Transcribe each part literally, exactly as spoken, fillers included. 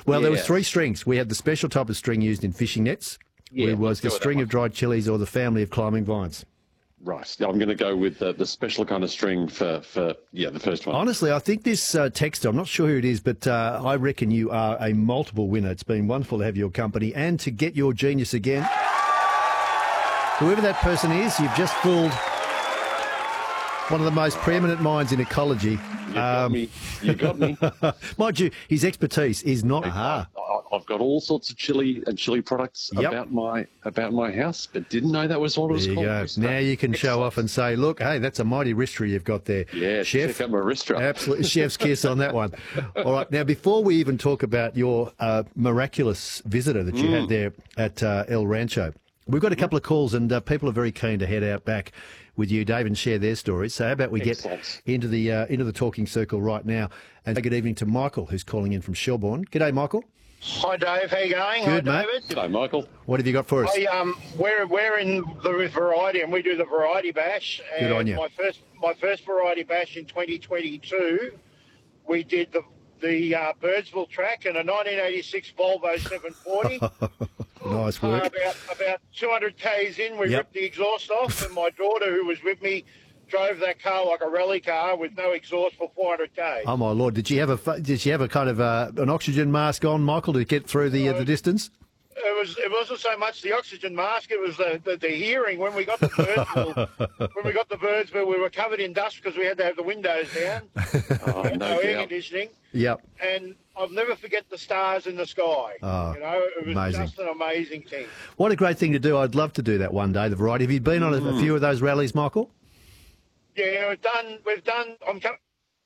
Well, there was Yes. three strings. We had the special type of string used in fishing nets. Yeah, It was let's the go with that string one. of dried chilies or the family of climbing vines. Right. Yeah, I'm going to go with the, the special kind of string for, for yeah, the first one. Honestly, I think this uh, texter, I'm not sure who it is, but uh, I reckon you are a multiple winner. It's been wonderful to have your company and to get your genius again. Whoever that person is, you've just fooled one of the most preeminent minds in ecology. You got me. You got me. Mind you, his expertise is not aha. I- I've got all sorts of chili and chili products Yep. about my about my house, but didn't know that was what it was There you called. go. Now you can show Excellent. off and say, look, hey, that's a mighty wristry you've got there. Yeah, Chef. check out my restaurant. Absolutely, chef's kiss on that one. All right, now before we even talk about your uh, miraculous visitor that you Mm. had there at uh, El Rancho, we've got a couple of calls and uh, people are very keen to head out back with you, Dave, and share their stories. So how about we get Excellent. into the uh, into the talking circle right now and say good evening to Michael, who's calling in from Shelbourne. G'day, Michael. Hi Dave, how you going? Good, Hi mate. David. G'day, Michael. What have you got for us? I, um, we're we're in the variety, and we do the variety bash. Good And on you. My first my first variety bash in twenty twenty-two, we did the the uh, Birdsville track and a nineteen eighty-six Volvo seven forty. Nice Uh, work. about about two hundred k's in, we Yep. ripped the exhaust off, and my daughter, who was with me, drove that car like a rally car with no exhaust for four hundred k. Oh my lord! Did she have a fu- did she have a kind of uh, an oxygen mask on, Michael, to get through the uh, the distance? It was. It wasn't so much the oxygen mask. It was the, the, the hearing. When we got to Birdsville, when we got to Birdsville, we were covered in dust because we had to have the windows down. Oh, We had no no air doubt. conditioning, Yep. and I'll never forget the stars in the sky. Oh, you know, it was amazing. just an amazing thing. What a great thing to do! I'd love to do that one day. The variety. Have you been on a, a few of those rallies, Michael? Yeah, we've done. We've done. I'm coming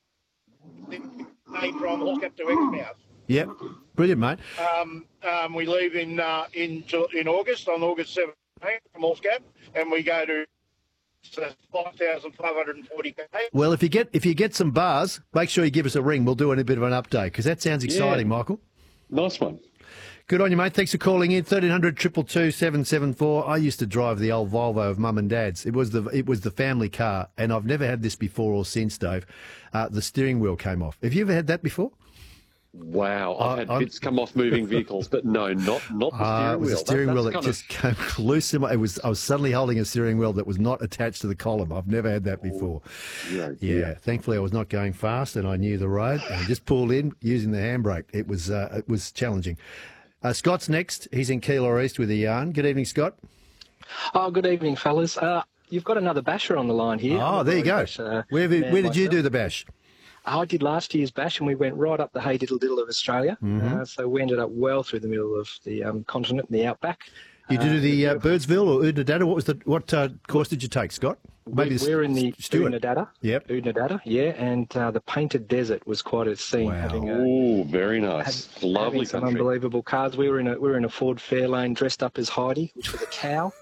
from Hawkap to Exmouth. Yep. Brilliant, mate. Um, um, we leave in uh, in Ju- in August on August seventeenth from Hawkap, and we go to five thousand five hundred and forty k. Well, if you get if you get some bars, make sure you give us a ring. We'll do a bit of an update because that sounds exciting, Yeah. Michael. Nice one. Good on you, mate. Thanks for calling in. thirteen hundred, two two two, seven seven four. I used to drive the old Volvo of Mum and Dad's. It was the it was the family car, and I've never had this before or since, Dave. Uh, the steering wheel came off. Have you ever had that before? Wow, I've I- had I'm- bits come off moving vehicles, but no, not not the steering Uh, it was wheel. a steering That- wheel that's that kind of- just came loose. In my, it was. I was suddenly holding a steering wheel that was not attached to the column. I've never had that before. Yeah, Yeah. yeah. Thankfully, I was not going fast, and I knew the road. And I just pulled in using the handbrake. It was. Uh, it was challenging. Uh, Scott's next. He's in Keilor East with a yarn. Good evening, Scott. Oh, good evening, fellas. Uh, you've got another basher on the line here. Oh, there you go. Bash, uh, Where, have you- man where did you myself. do the bash? I did last year's bash, and we went right up the hey diddle diddle of Australia. Mm-hmm. Uh, so we ended up well through the middle of the um, continent and the outback. You did the uh, Birdsville or Oodnadatta? What was the what uh, course did you take, Scott? We, the we're in the Stuart. Oodnadatta. Yep. Oodnadatta, yeah, and uh, the Painted Desert was quite a scene. Wow. Having a, Oh, very nice. Lovely having some country. unbelievable cars. We were in a we were in a Ford Fairlane dressed up as Heidi, which was a cow.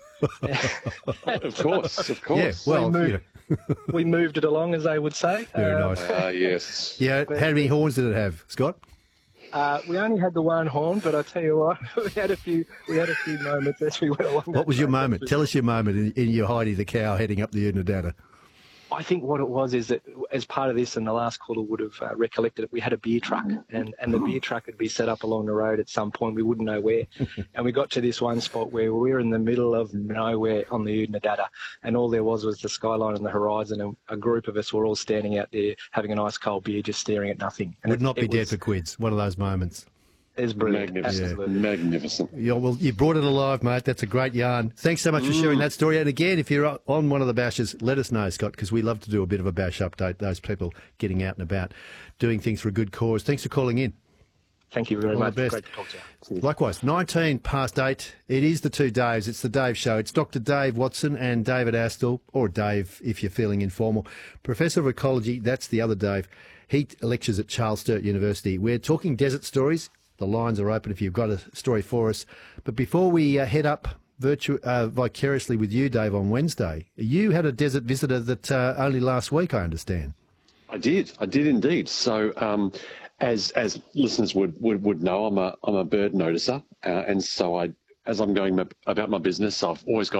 Of course, of Yeah, course. well, moved- you know, We moved it along, as they would say. very Uh, nice. Ah, yes. Yeah, how many horns did it have, Scott? Uh, we only had the one horn, but I tell you what, we had a few. We had a few moments as we went along. What was your moment? Tell us your moment in, in your Heidi the cow heading up the Oodnadatta. I think what it was is that as part of this, and the last caller would have uh, recollected it, we had a beer truck, and, and the beer truck would be set up along the road at some point. We wouldn't know where, and we got to this one spot where we were in the middle of nowhere on the Oodnadatta, and all there was was the skyline and the horizon, and a group of us were all standing out there having a nice cold beer, just staring at nothing. And Would it- not be it dead was, for quids. One of those moments. It was brilliant. Magnificent. Absolutely. Magnificent. Yeah, well, you brought it alive, mate. That's a great yarn. Thanks so much for sharing that story. And again, if you're on one of the bashes, let us know, Scott, because we love to do a bit of a bash update. Those people getting out and about, doing things for a good cause. Thanks for calling in. Thank you very All the much. best. Great to talk to you. Likewise, nineteen past eight. It is the two Daves. It's the Dave Show. It's Doctor Dave Watson and David Astle, or Dave if you're feeling informal. Professor of Ecology, that's the other Dave. He lectures at Charles Sturt University. We're talking desert stories. The lines are open if you've got a story for us. But before we uh, head up virtu- uh, vicariously with you, Dave, on Wednesday, you had a desert visitor that uh, only last week, I understand. I did. I did indeed. So, um, as as listeners would, would, would know, I'm a I'm a bird noticer, uh, and so I, as I'm going about my business, I've always got